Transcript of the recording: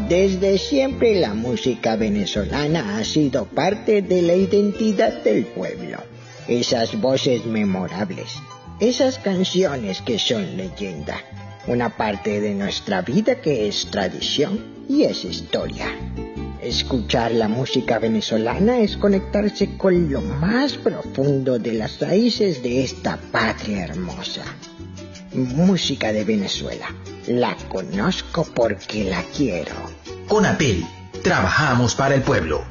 Desde siempre la música venezolana ha sido parte de la identidad del pueblo. Esas voces memorables, esas canciones que son leyenda, una parte de nuestra vida que es tradición y es historia. Escuchar la música venezolana es conectarse con lo más profundo de las raíces de esta patria hermosa. Música de Venezuela. La conozco porque la quiero. CONAPEL. Trabajamos para el pueblo.